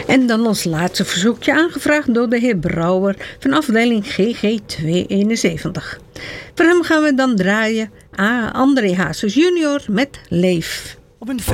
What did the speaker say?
En dan ons laatste verzoekje aangevraagd door de heer Brouwer van afdeling GG271. Voor hem gaan we dan draaien André Hazes junior met Leef. Op een